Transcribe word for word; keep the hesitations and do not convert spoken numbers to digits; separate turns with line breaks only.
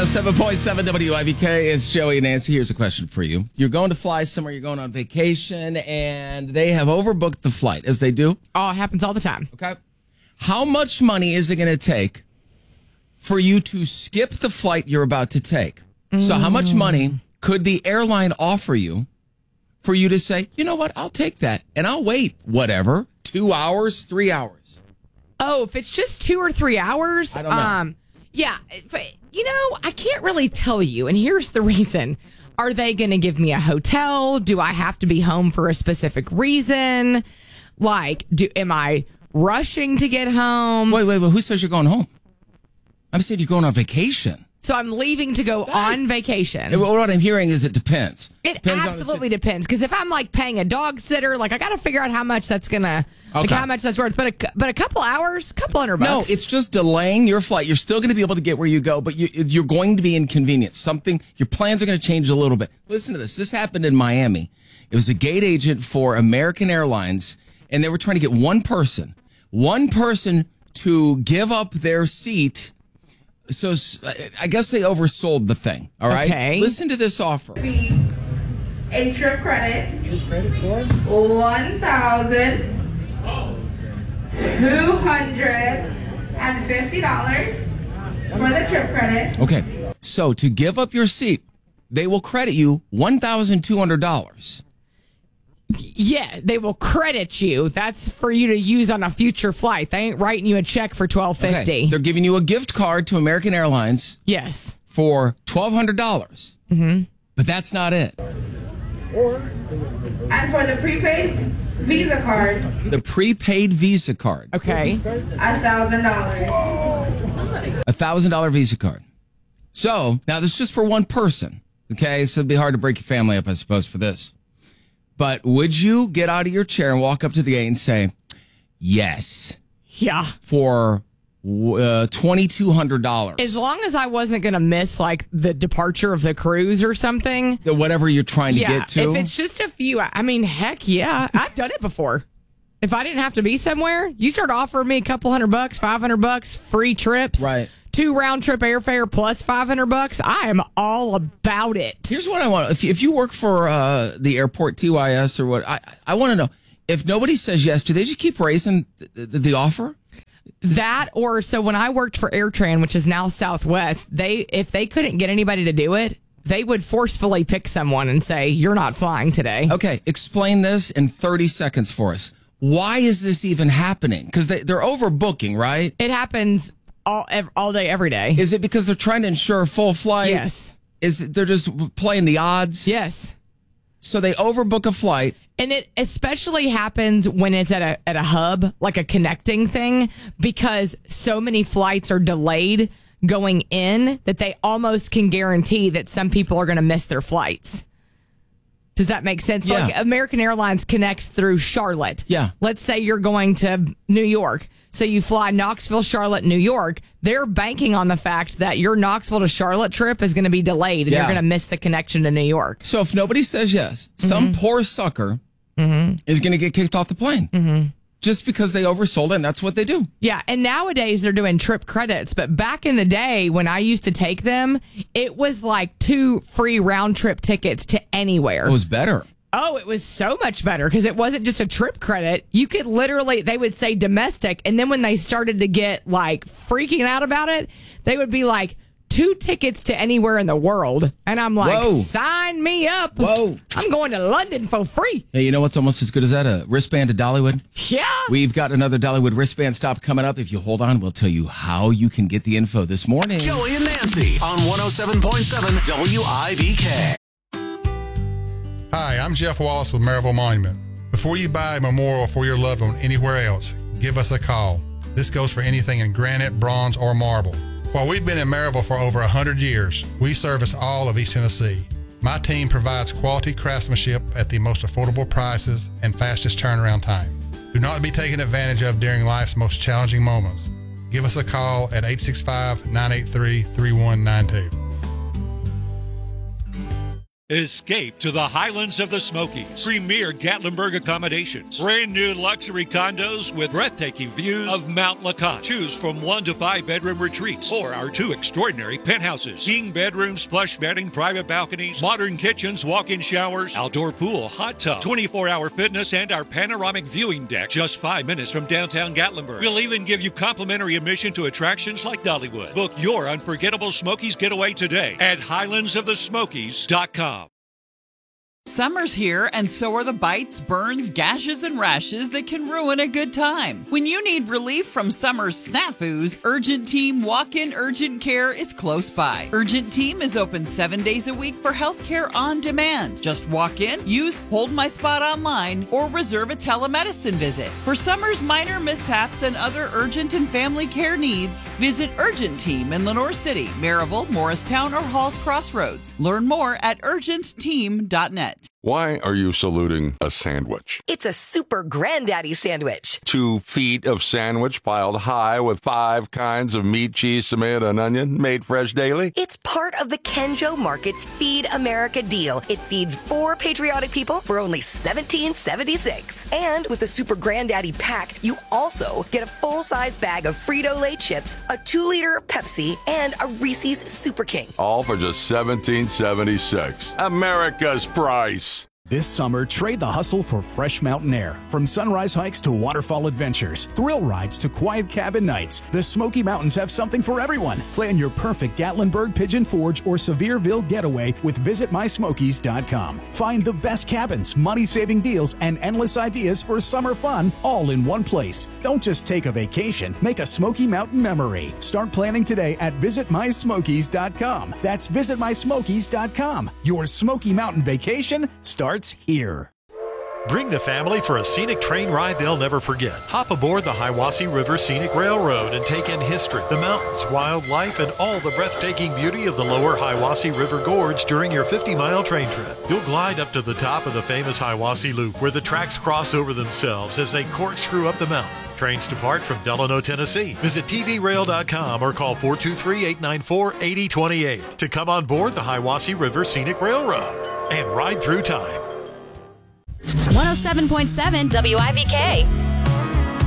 oh seven point seven W I B K. It's Joey and Nancy. Here's a question for you. You're going to fly somewhere, you're going on vacation, and they have overbooked the flight, as they do.
Oh, it happens all the time.
Okay. How much money is it going to take for you to skip the flight you're about to take? Mm. So how much money could the airline offer you for you to say, you know what, I'll take that, and I'll wait, whatever, two hours, three hours?
Oh, if it's just two or three hours?
I don't know.
Um, yeah. But, you know, I can't really tell you, and here's the reason. Are they going to give me a hotel? Do I have to be home for a specific reason? Like, do am I rushing to get home?
Wait, wait, wait. Who says you're going home? I'm saying you're going on vacation.
So I'm leaving to go on vacation.
And what I'm hearing is it depends.
It
depends
absolutely depends. Because if I'm like paying a dog sitter, like I got to figure out how much that's gonna, like
Okay.
how much that's worth. But a, but a couple hours, couple hundred bucks.
No, it's just delaying your flight. You're still going to be able to get where you go, but you, you're going to be inconvenienced. Something, your plans are going to change a little bit. Listen to this. This happened in Miami. It was a gate agent for American Airlines, and they were trying to get one person, one person to give up their seat. So I guess they oversold the thing. All right.
Okay.
Listen to this offer.
Be a trip credit. Trip credit for one thousand two hundred and fifty dollars for the trip credit.
Okay. So to give up your seat, they will credit you one thousand two hundred dollars.
Yeah, they will credit you. That's for you to use on a future flight. They ain't writing you a check for twelve fifty.
Okay. They're giving you a gift card to American Airlines.
Yes.
For twelve hundred dollars. Mm-hmm. But that's not it.
And for the prepaid Visa card,
The prepaid Visa card.
Okay.
a thousand dollars.
A one thousand dollars Visa card. So, now this is just for one person. Okay, so it'd be hard to break your family up, I suppose, for this. But would you get out of your chair and walk up to the gate and say, yes,
Yeah.
for uh, twenty-two hundred dollars?
As long as I wasn't going to miss like the departure of the cruise or something.
The whatever you're trying to
Yeah.
get to?
If it's just a few, I mean, heck yeah. I've done it before. If I didn't have to be somewhere, you start offering me a couple hundred bucks, five hundred bucks, free trips.
Right.
Two round trip airfare plus five hundred bucks. I am all about it.
Here's what I want. If you, if you work for uh, the airport, T Y S or what, I, I want to know, if nobody says yes, do they just keep raising the, the, the offer?
That or so when I worked for AirTran, which is now Southwest, they if they couldn't get anybody to do it, they would forcefully pick someone and say, you're not flying today.
Okay, explain this in thirty seconds for us. Why is this even happening? Because they, they're overbooking, right?
It happens all ev- all day, every day.
Is it because they're trying to ensure a full flight?
Yes.
Is it, they're just playing the odds?
Yes.
So they overbook a flight.
And it especially happens when it's at a at a hub, like a connecting thing, because so many flights are delayed going in that they almost can guarantee that some people are going to miss their flights. Does that make sense?
Yeah.
Like American Airlines connects through Charlotte.
Yeah.
Let's say you're going to New York. So you fly Knoxville, Charlotte, New York. They're banking on the fact that your Knoxville to Charlotte trip is going to be delayed and
Yeah.
you're going to miss the connection to New York.
So if nobody says yes, some poor sucker is going to get kicked off the plane. Mm-hmm. Just because they oversold it, and that's what they do.
Yeah, and nowadays they're doing trip credits, but back in the day when I used to take them, it was like two free round trip tickets to anywhere.
It was better.
Oh, it was so much better because it wasn't just a trip credit. You could literally, they would say domestic, and then when they started to get like freaking out about it, they would be like, two tickets to anywhere in the world. And I'm like,
Whoa.
Sign me up.
Whoa.
I'm going to London for free.
Hey, you know what's almost as good as that? A wristband to Dollywood?
Yeah.
We've got another Dollywood wristband stop coming up. If you hold on, we'll tell you how you can get the info this morning.
Joey and Nancy on one oh seven point seven W I B K.
Hi, I'm Jeff Wallace with Maryville Monument. Before you buy a memorial for your loved one anywhere else, give us a call. This goes for anything in granite, bronze, or marble. While we've been in Maryville for over one hundred years, we service all of East Tennessee. My team provides quality craftsmanship at the most affordable prices and fastest turnaround time. Do not be taken advantage of during life's most challenging moments. Give us a call at eight six five, nine eight three, three one nine two.
Escape to the Highlands of the Smokies. Premier Gatlinburg accommodations. Brand new luxury condos with breathtaking views of Mount LeConte. Choose from one to five bedroom retreats or our two extraordinary penthouses. King bedrooms, plush bedding, private balconies, modern kitchens, walk-in showers, outdoor pool, hot tub, twenty-four hour fitness, and our panoramic viewing deck just five minutes from downtown Gatlinburg. We'll even give you complimentary admission to attractions like Dollywood. Book your unforgettable Smokies getaway today at highlands of the smokies dot com.
Summer's here, and so are the bites, burns, gashes, and rashes that can ruin a good time. When you need relief from summer's snafus, Urgent Team Walk-In Urgent Care is close by. Urgent Team is open seven days a week for healthcare on demand. Just walk in, use Hold My Spot online, or reserve a telemedicine visit. For summer's minor mishaps and other urgent and family care needs, visit Urgent Team in Lenore City, Maryville, Morristown, or Halls Crossroads. Learn more at urgent team dot net.
Why are you saluting a sandwich?
It's a super granddaddy sandwich.
Two feet of sandwich piled high with five kinds of meat, cheese, tomato, and onion, made fresh daily?
It's part of the Kenjo Market's Feed America deal. It feeds four patriotic people for only seventeen seventy-six. And with the super granddaddy pack, you also get a full-size bag of Frito-Lay chips, a two-liter Pepsi, and a Reese's Super King.
All for just seventeen seventy-six. America's price.
This summer, trade the hustle for fresh mountain air. From sunrise hikes to waterfall adventures, thrill rides to quiet cabin nights, the Smoky Mountains have something for everyone. Plan your perfect Gatlinburg, Pigeon Forge, or Sevierville getaway with visit my smokies dot com. Find the best cabins, money-saving deals, and endless ideas for summer fun all in one place. Don't just take a vacation, make a Smoky Mountain memory. Start planning today at visit my smokies dot com. That's visit my smokies dot com. Your Smoky Mountain vacation starts here.
Bring the family for a scenic train ride they'll never forget. Hop aboard the Hiwassee River Scenic Railroad and take in history, the mountains, wildlife, and all the breathtaking beauty of the lower Hiwassee River Gorge during your fifty mile train trip. You'll glide up to the top of the famous Hiwassee Loop, where the tracks cross over themselves as they corkscrew up the mountain. Trains depart from Delano, Tennessee. Visit T V rail dot com or call four two three, eight nine four, eight zero two eight to come on board the Hiwassee River Scenic Railroad and ride through time.
one oh seven point seven W I B K.